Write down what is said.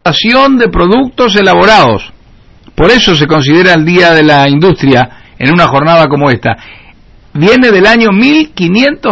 de productos elaborados. Por eso se considera el Día de la Industria en una jornada como esta. Viene del año 1500